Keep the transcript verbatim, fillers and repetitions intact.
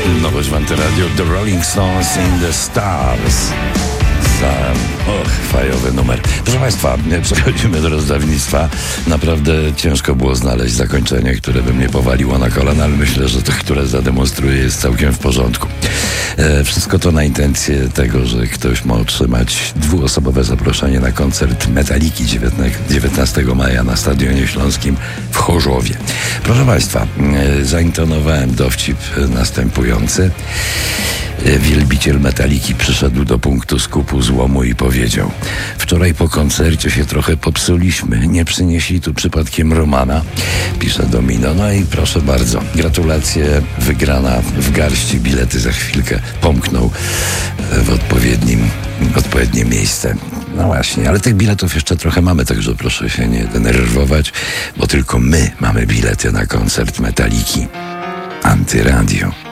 Nowość w Antyradio, The Rolling Stones in the Stars. Za, och, fajowy numer. Proszę Państwa, przechodzimy do rozdawnictwa. Naprawdę ciężko było znaleźć zakończenie, które by mnie powaliło na kolana, ale myślę, że to, które zademonstruję, jest całkiem w porządku. E, wszystko to na intencję tego, że ktoś ma otrzymać dwuosobowe zaproszenie na koncert Metaliki dziewiętnastego maja na Stadionie Śląskim w Chorzowie. Proszę Państwa, e, zaintonowałem dowcip następujący. Wielbiciel Metaliki przyszedł do punktu skupu złomu i powiedział: wczoraj po koncercie się trochę popsuliśmy, nie przynieśli tu przypadkiem Romana? Pisze Domino. No i proszę bardzo, gratulacje, wygrana w garści, bilety za chwilkę pomknął w odpowiednim, odpowiednie miejsce. No właśnie, ale tych biletów jeszcze trochę mamy, także proszę się nie denerwować, bo tylko my mamy bilety na koncert Metaliki. Antyradio.